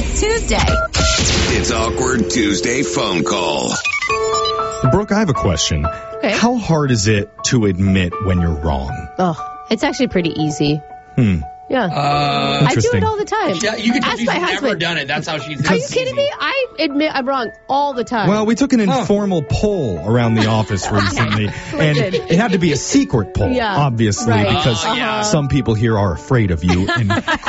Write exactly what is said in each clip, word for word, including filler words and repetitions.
It's Tuesday. It's Awkward Tuesday phone call. Brooke, I have a question. Okay. How hard is it to admit when you're wrong? Oh, it's actually pretty easy. Hmm. Yeah. Uh, I do it all the time. yeah, you can tell Ask she's my never husband. done it. That's how she's. Are you kidding me? I admit I'm wrong all the time. Well, we took an informal poll around the office recently, and Listen. it had to be a secret poll, Yeah, obviously, right. because Oh, yeah. some people here are afraid of you and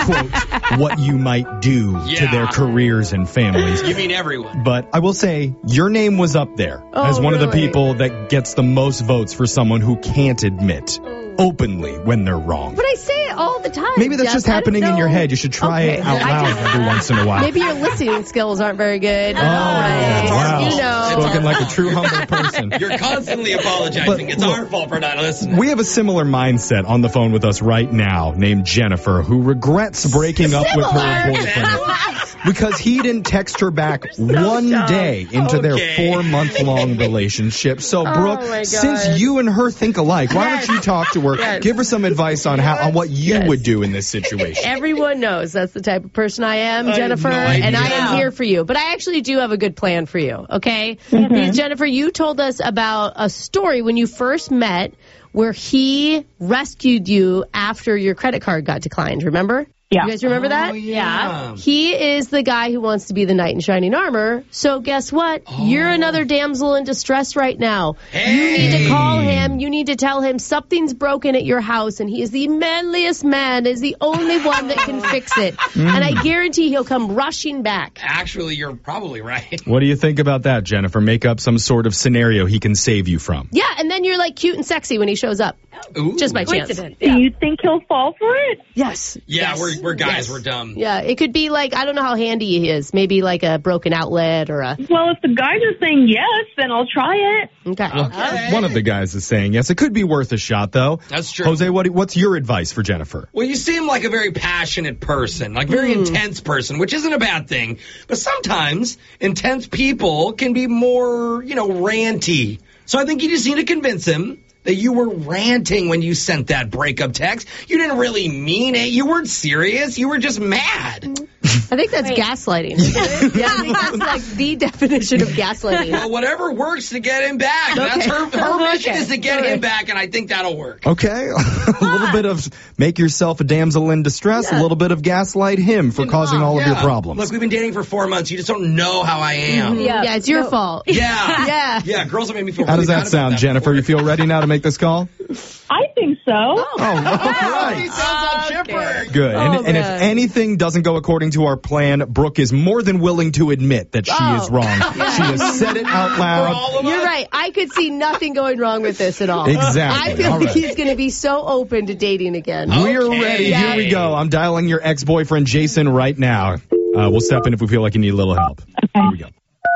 quote what you might do to Yeah. their careers and families. You mean everyone? But I will say, your name was up there Oh, as one of the really? people that gets the most votes for someone who can't admit openly when they're wrong. But I say it all the time. Maybe that's Jeff. just I don't happening in know. your head. You should try Okay. it out I loud just- every once in a while. Maybe your listening skills aren't very good. Oh, Right. wow. You know. Spoken like a true humble person. You're constantly apologizing. But it's look- our fault for not listening. We have a similar mindset on the phone with us right now named Jennifer, who regrets breaking up with her boyfriend because he didn't text her back one dumb. day into their Okay. four-month-long relationship. So, Brooke, my God. since you and her think alike, why don't you talk to her, Yes. give her some advice on how on what you Yes. would do in this situation? Everyone knows that's the type of person I am, I have Jennifer, no and I idea. am here for you. But I actually do have a good plan for you, okay? Because, Jennifer, you told us about a story when you first met where he rescued you after your credit card got declined, remember? Yeah. You guys remember that? Oh, yeah. He is the guy who wants to be the knight in shining armor. So guess what? You're another damsel in distress right now. You need to call him. You need to tell him something's broken at your house, and he is the manliest man, is the only one that can fix it. And I guarantee he'll come rushing back. Actually, you're probably right. What do you think about that, Jennifer? Make up some sort of scenario he can save you from. Yeah, and then you're like cute and sexy when he shows up. Ooh. Just by chance. Do you think he'll fall for it? Yes. Yeah, Yes. we're we're guys. Yes. We're dumb. Yeah, it could be like, I don't know how handy he is. Maybe like a broken outlet or a... Well, if the guys are saying yes, then I'll try it. Okay. Okay. One of the guys is saying yes. It could be worth a shot, though. That's true. Jose, what, what's your advice for Jennifer? Well, you seem like a very passionate person, like very intense person, which isn't a bad thing. But sometimes intense people can be more, you know, ranty. So I think you just need to convince him that you were ranting when you sent that breakup text. You didn't really mean it. You weren't serious. You were just mad. I think that's gaslighting. Isn't it? Yeah, I think that's like the definition of gaslighting. Well, whatever works to get him back. That's her, her mission Okay. is to get Okay. him back, and I think that'll work. Okay, a little bit of make yourself a damsel in distress, a little bit of gaslight him for causing all of your Yeah. problems. Look, we've been dating for four months. You just don't know how I am. Yeah, it's your No. fault. Yeah. Yeah. Yeah, girls have made me feel How really does that bad about sound, that Jennifer? before. You feel ready now to make this call? I think so. Oh, all He right. sounds all chipper. Good. And, Oh, and if man. anything doesn't go according to our plan, Brooke is more than willing to admit that she Oh. is wrong. She has said it out For loud. all of You're us. right. I could see nothing going wrong with this at all. Exactly. I feel All like right. he's going to be so open to dating again. We are Okay. ready. Here we go. I'm dialing your ex-boyfriend, Jason, right now. Uh, we'll step in if we feel like you need a little help. Here we go.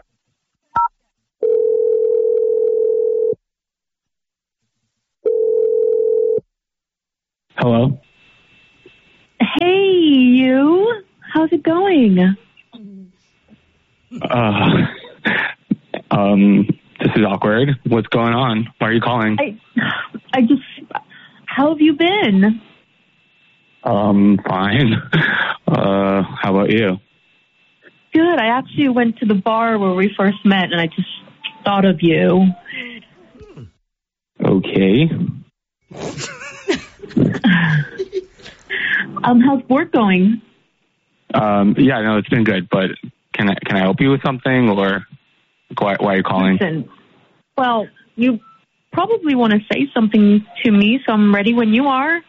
Hello? Hey, you. How's it going? Uh, um, this is awkward. What's going on? Why are you calling? I, I just. How have you been? Um, fine. Uh, how about you? Good. I actually went to the bar where we first met, and I just thought of you. Okay. Um, how's work going? Um, yeah, no, it's been good, but can I, can I help you with something, or why, why are you calling? Listen. Well, you probably want to say something to me, so I'm ready when you are.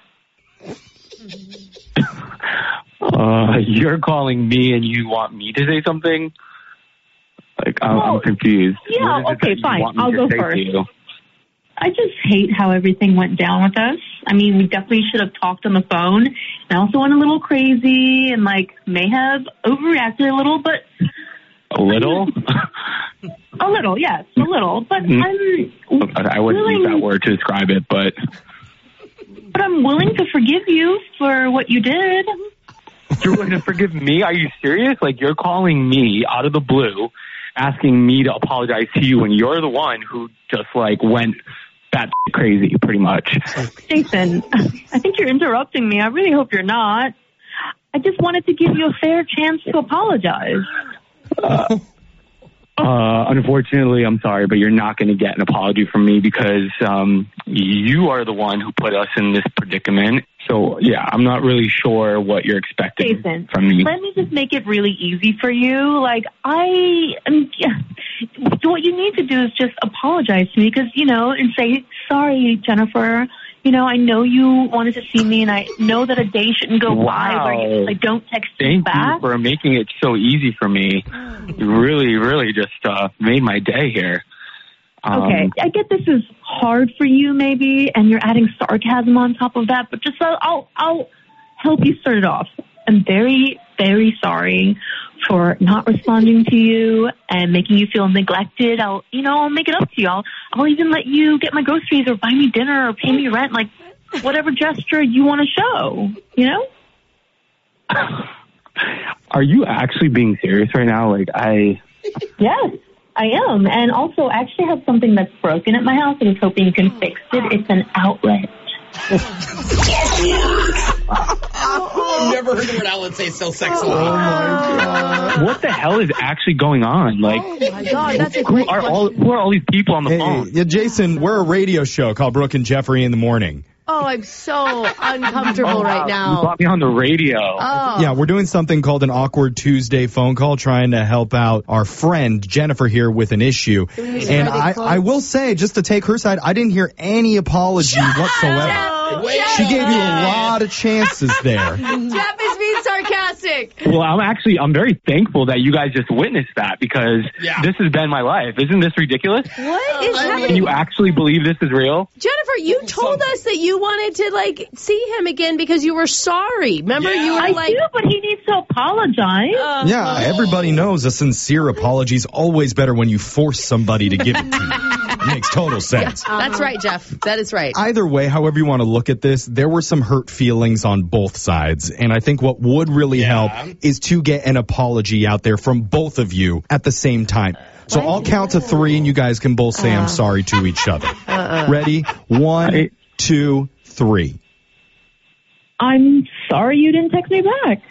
Uh, you're calling me and you want me to say something? Like, I'm, Well, I'm confused. yeah, What is it okay, that you fine. want me I'll to go say to first. you? I just hate how everything went down with us. I mean, we definitely should have talked on the phone. And I also went a little crazy and, like, may have overreacted a little, but... A little? A little, yes, a little. But Mm. I'm... I wouldn't use willing- that word to describe it, but... But I'm willing to forgive you for what you did. You're going to forgive me? Are you serious? Like, you're calling me out of the blue, asking me to apologize to you when you're the one who just, like, went that crazy, pretty much. Jason, I think you're interrupting me. I really hope you're not. I just wanted to give you a fair chance to apologize. Uh, uh, unfortunately, I'm sorry, but you're not going to get an apology from me because um, you are the one who put us in this predicament. So, yeah, I'm not really sure what you're expecting Jason, from me. let me just make it really easy for you. Like, I, I mean, yeah, what you need to do is just apologize to me because, you know, and say, sorry, Jennifer. You know, I know you wanted to see me, and I know that a day shouldn't go Wow. by where you, I don't text you Thank back. you for making it so easy for me. You really, really just uh, made my day here. Um, Okay, I get this is hard for you maybe, and you're adding sarcasm on top of that, but just uh, I'll I'll help you start it off. I'm very, very sorry for not responding to you and making you feel neglected. I'll, you know, I'll make it up to you. I'll, I'll even let you get my groceries or buy me dinner or pay me rent, like whatever gesture you want to show, you know? Are you actually being serious right now? Like, I... Yes, I am. And also, I actually have something that's broken at my house and I was hoping you can fix it. It's an outlet. I've never heard the word outlet say so sexually. Oh, my God. What the hell is actually going on? Like, Oh my God, that's a who great are question. all who are all these people on the Hey, phone? yeah, Jason, we're a radio show called Brooke and Jeffrey in the Morning. Oh, I'm so uncomfortable right You now. got me on the radio. Oh. Yeah, we're doing something called an Awkward Tuesday phone call, trying to help out our friend Jennifer here with an issue. we And try to I, close? I will say, just to take her side, I didn't hear any apology whatsoever. Wait. She gave you a lot of chances there. Jeff is being sarcastic. Well, I'm actually, I'm very thankful that you guys just witnessed that because Yeah. this has been my life. Isn't this ridiculous? What is I happening? Can you actually believe this is real? Jennifer, you told us that you wanted to, like, see him again because you were sorry. Remember, Yeah. you were I like, do, but he needs to apologize. uh, Yeah, everybody knows a sincere apology is always better when you force somebody to give it to you. It makes total sense. that's right, Jeff. That is right. Either way, however you want to look at this, there were some hurt feelings on both sides. And I think what would really Yeah. help is to get an apology out there from both of you at the same time. So I'll count to three and you guys can both say I'm sorry to each other. Ready? One, two, three. I'm sorry you didn't text me back.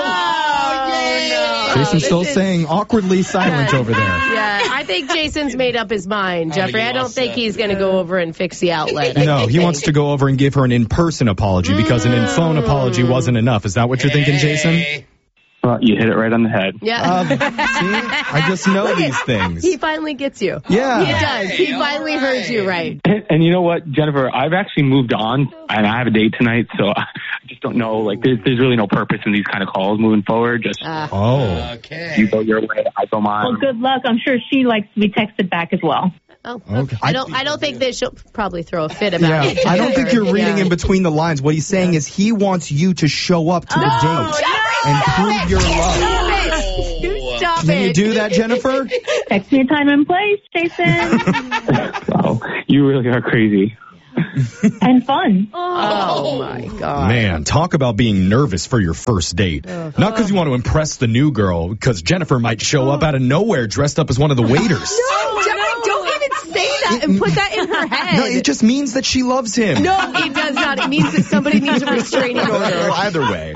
Oh, Jason's still this is- saying awkwardly silent over there. Yeah, I think Jason's made up his mind, Jeffrey. I don't think he's going to go over and fix the outlet. I No, think he wants to go over and give her an in-person apology because an in-phone apology wasn't enough. Is that what you're thinking, Jason? Hey. Well, you hit it right on the head. Yeah. Um, see, I just know these things. He finally gets you. Yeah. He does. He All finally right. heard you right. And, and you know what, Jennifer, I've actually moved on and I have a date tonight, so I just don't know, like, there's, there's really no purpose in these kind of calls moving forward. Just Uh, Oh. Okay. you go your way, I go mine. Well, good luck. I'm sure she likes to be texted back as well. oh, Okay. I don't. I don't think that she'll probably throw a fit about Yeah, it. I don't think you're reading Yeah. in between the lines. What he's saying is he wants you to show up to the Oh, date Jeffrey, and stop prove it. your Stop love. it. You Stop Can you it. do that, Jennifer? Text me a time and place, Jason. Wow, you really are crazy. And fun. Oh my God. Man, talk about being nervous for your first date. Not because you want to impress the new girl, because Jennifer might show up out of nowhere dressed up as one of the waiters. No, Jeffrey, don't even say that and put that in her head. No, it just means that she loves him. No, it does not. It means that somebody needs a restraining order. Well, either way.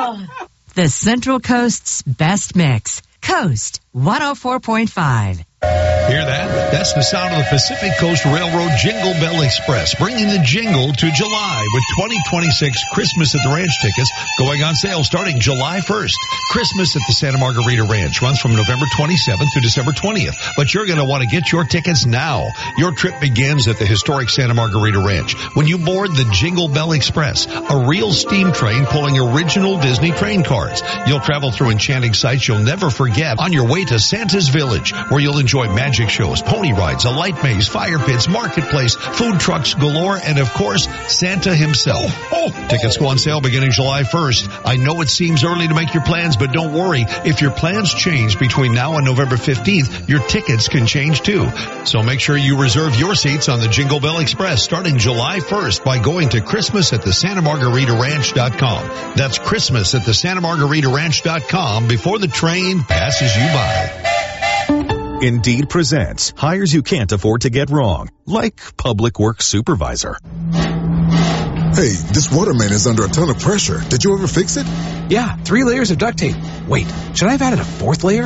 The Central Coast's best mix. Coast one oh four point five. Hear that? That's the sound of the Pacific Coast Railroad Jingle Bell Express, bringing the jingle to July with twenty twenty-six Christmas at the Ranch tickets going on sale starting July first. Christmas at the Santa Margarita Ranch runs from November twenty-seventh to December twentieth, but you're going to want to get your tickets now. Your trip begins at the historic Santa Margarita Ranch when you board the Jingle Bell Express, a real steam train pulling original Disney train cars. You'll travel through enchanting sights you'll never forget on your way to Santa's Village, where you'll enjoy magic shows, pony rides, a light maze, fire pits, marketplace, food trucks galore, and of course, Santa himself. Oh, tickets go on sale beginning July first. I know it seems early to make your plans, but don't worry. If your plans change between now and November fifteenth, your tickets can change too. So make sure you reserve your seats on the Jingle Bell Express starting July first by going to Christmas at the Santa Margarita Ranch dot com. That's Christmas at the Santa Margarita Ranch dot com before the train passes you by. Indeed presents hires you can't afford to get wrong, like public works supervisor. Hey, this water main is under a ton of pressure. Did you ever fix it? Yeah, three layers of duct tape. Wait, should I have added a fourth layer?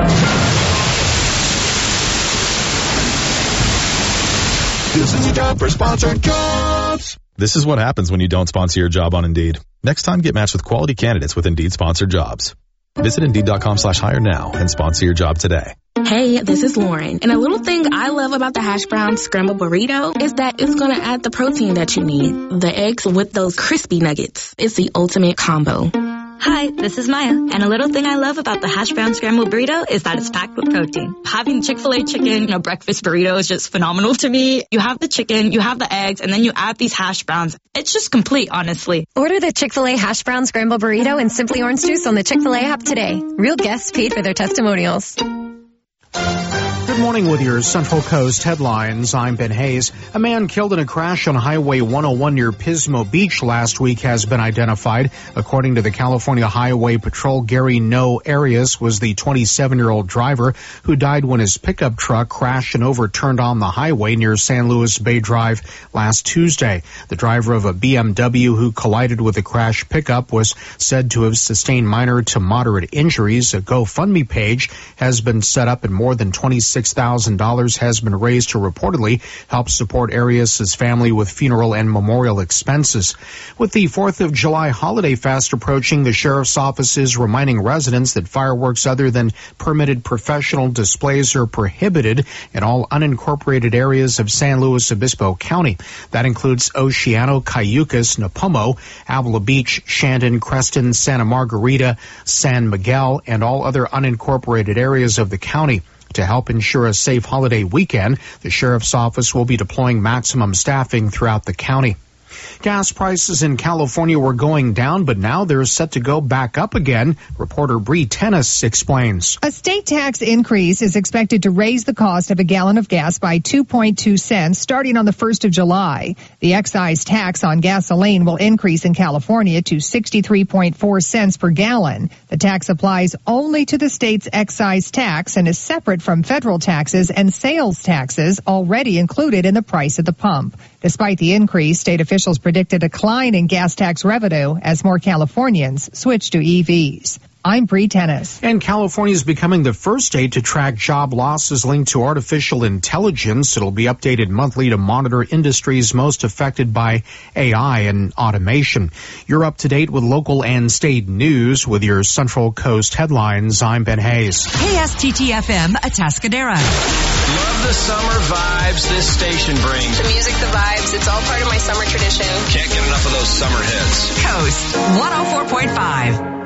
This is your job for sponsored jobs. This is what happens when you don't sponsor your job on Indeed. Next time, get matched with quality candidates with Indeed sponsored jobs. Visit Indeed.com slash hire now and sponsor your job today. Hey, this is Lauren. And a little thing I love about the hash brown scramble burrito is that it's going to add the protein that you need. The eggs with those crispy nuggets. It's the ultimate combo. Hi, this is Maya. And a little thing I love about the hash brown scrambled burrito is that it's packed with protein. Having Chick-fil-A chicken in a breakfast burrito is just phenomenal to me. You have the chicken, you have the eggs, and then you add these hash browns. It's just complete, honestly. Order the Chick-fil-A hash brown scrambled burrito and Simply Orange Juice on the Chick-fil-A app today. Real guests paid for their testimonials. Good morning with your Central Coast headlines. I'm Ben Hayes. A man killed in a crash on Highway one oh one near Pismo Beach last week has been identified. According to the California Highway Patrol, Gary No Arias was the twenty-seven-year-old driver who died when his pickup truck crashed and overturned on the highway near San Luis Bay Drive last Tuesday. The driver of a B M W who collided with the crash pickup was said to have sustained minor to moderate injuries. A GoFundMe page has been set up and more than twenty-six thousand dollars has been raised to reportedly help support Arias' family with funeral and memorial expenses. With the fourth of July holiday fast approaching, the sheriff's office is reminding residents that fireworks other than permitted professional displays are prohibited in all unincorporated areas of San Luis Obispo County. That includes Oceano, Cayucas, Napomo, Avila Beach, Shandon, Creston, Santa Margarita, San Miguel, and all other unincorporated areas of the county. To help ensure a safe holiday weekend, the sheriff's office will be deploying maximum staffing throughout the county. Gas prices in California were going down, but now they're set to go back up again. Reporter Bree Tennis explains. A state tax increase is expected to raise the cost of a gallon of gas by two point two cents starting on the first of July. The excise tax on gasoline will increase in California to sixty-three point four cents per gallon. The tax applies only to the state's excise tax and is separate from federal taxes and sales taxes already included in the price at the pump. Despite the increase, state officials predict a decline in gas tax revenue as more Californians switch to E Vs. I'm Bree Tennis. And California is becoming the first state to track job losses linked to artificial intelligence. It'll be updated monthly to monitor industries most affected by A I and automation. You're up to date with local and state news with your Central Coast headlines. I'm Ben Hayes. K S T T F M, Atascadero. Love the summer vibes this station brings. The music, the vibes, it's all part of my summer tradition. Can't get enough of those summer hits. Coast one oh four point five.